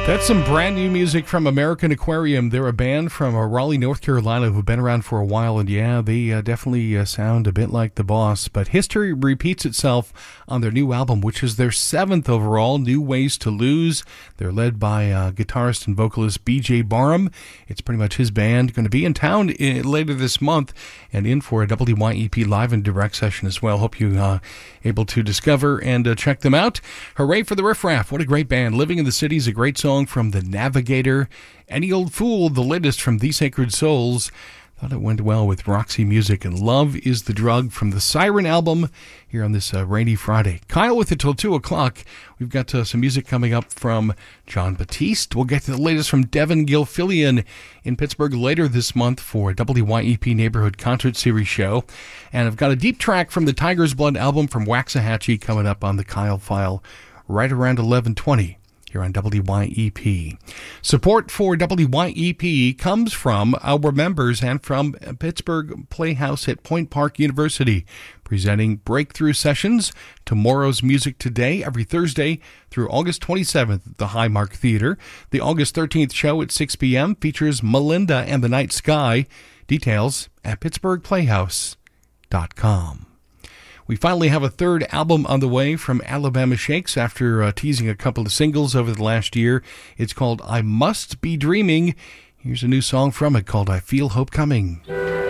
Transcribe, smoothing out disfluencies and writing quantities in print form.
That's some brand new music from American Aquarium. They're a band from Raleigh, North Carolina, who've been around for a while, and yeah, they definitely sound a bit like the Boss. But history repeats itself on their new album, which is their 7th overall, New Ways to Lose. They're led by guitarist and vocalist B.J. Barham. It's pretty much his band. Going to be in town later this month and in for a WYEP live and direct session as well. Hope you able to discover and check them out. Hooray for the Riff Raff. What a great band. Living in the City is a great song from The Navigator. Any Old Fool, the latest from The Sacred Souls. Thought it went well with Roxy Music. And Love is the Drug from the Siren album here on this rainy Friday. Kyle with it till 2 o'clock. We've got some music coming up from John Batiste. We'll get to the latest from Devin Gilfillian in Pittsburgh later this month for a WYEP Neighborhood Concert Series show. And I've got a deep track from the Tiger's Blood album from Waxahachie coming up on the Kyle File right around 11:20. Here on WYEP. Support for WYEP comes from our members and from Pittsburgh Playhouse at Point Park University, presenting breakthrough sessions, Tomorrow's Music Today, every Thursday through August 27th at the Highmark Theater. The August 13th show at 6 p.m. features Melinda and the Night Sky. Details at pittsburghplayhouse.com. We finally have a third album on the way from Alabama Shakes after teasing a couple of singles over the last year. It's called I Must Be Dreaming. Here's a new song from it called I Feel Hope Coming.